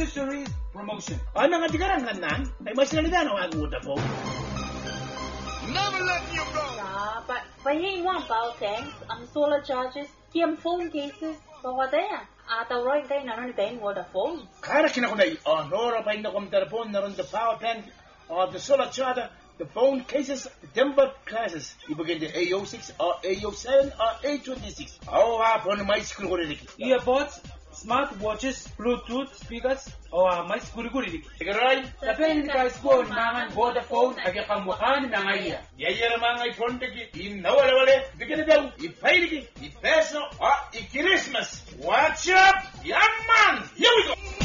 accessories promotion. Ano nga tigarang kanan? Ay mas nalida na ang Vodafone. Never let you go. But when want power tanks, solar charges, phone cases, what there? Tao rin kayo nanon kayo Vodafone. Kaya kinakunay, nora pa yung nakumtarapon naroon the power bank, the solar charger, the phone cases, the timber classes. Ibigay the AO6 or AO7 or A26. Hapon may school ko rin. Earbuds, smart watches, Bluetooth speakers, may siguro-guri. Sigaray? Sa Pilipinas ko, naman Vodafone, agyakamukhan na nga iya. Yaya naman ay phone tagi, inawala-wala, bigyan na daw, ipailigi, ipeso, o ikirismas. Watch up, young man! Here we go!